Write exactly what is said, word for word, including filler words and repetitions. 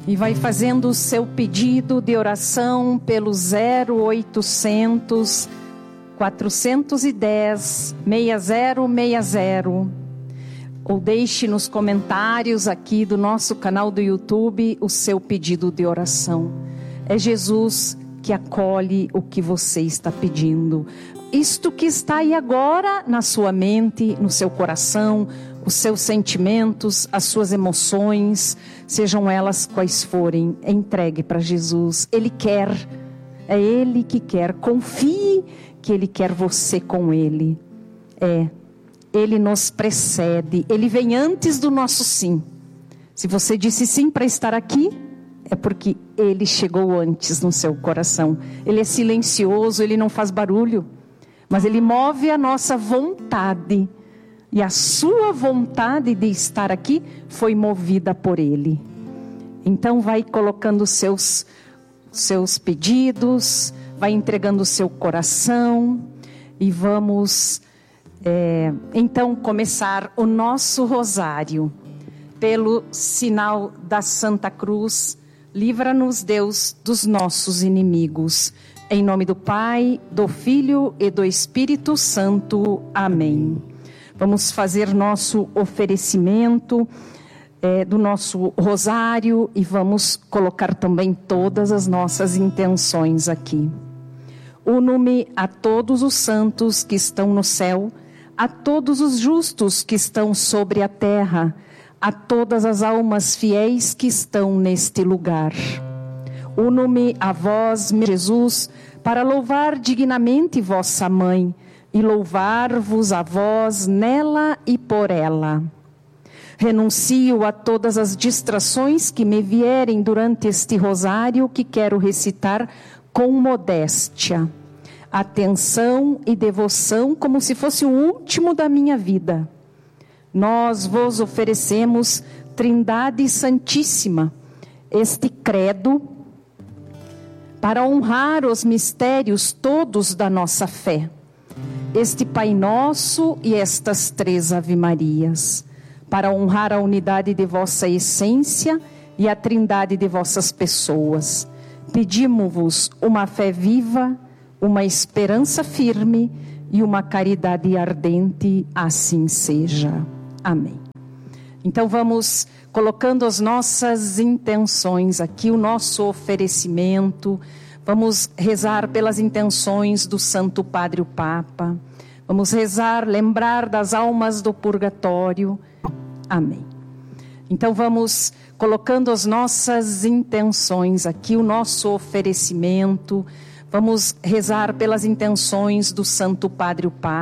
E vai fazendo o seu pedido de oração pelo zero oitocentos, quatrocentos e dez, seis zero seis zero. Ou deixe nos comentários aqui do nosso canal do YouTube o seu pedido de oração. É Jesus que acolhe o que você está pedindo. Isto que está aí agora na sua mente, no seu coração, os seus sentimentos, as suas emoções, sejam elas quais forem, entregue para Jesus. Ele quer, é Ele que quer. Confie que Ele quer você com Ele. É, Ele nos precede, Ele vem antes do nosso sim. Se você disse sim para estar aqui, é porque Ele chegou antes no seu coração. Ele é silencioso, Ele não faz barulho, mas Ele move a nossa vontade. E a sua vontade de estar aqui foi movida por Ele. Então vai colocando seus, seus pedidos, vai entregando o seu coração. E vamos é, então começar o nosso rosário. Pelo sinal da Santa Cruz, livra-nos Deus dos nossos inimigos. Em nome do Pai, do Filho e do Espírito Santo. Amém. Vamos fazer nosso oferecimento é, do nosso rosário e vamos colocar também todas as nossas intenções aqui. Uno-me a todos os santos que estão no céu, a todos os justos que estão sobre a terra, a todas as almas fiéis que estão neste lugar. Uno-me a vós, meu Jesus, para louvar dignamente vossa mãe, e louvar-vos a vós nela e por ela. Renuncio a todas as distrações que me vierem durante este rosário que quero recitar com modéstia, atenção e devoção como se fosse o último da minha vida. Nós vos oferecemos, Trindade Santíssima, este credo para honrar os mistérios todos da nossa fé. Este Pai Nosso e estas três Ave-Marias, para honrar a unidade de vossa essência e a trindade de vossas pessoas. Pedimos-vos uma fé viva, uma esperança firme e uma caridade ardente, assim seja. Amém. Então vamos colocando as nossas intenções aqui, o nosso oferecimento. Vamos rezar pelas intenções do Santo Padre o Papa. Vamos rezar, lembrar das almas do purgatório. Amém. Então vamos colocando as nossas intenções aqui, o nosso oferecimento. Vamos rezar pelas intenções do Santo Padre o Papa.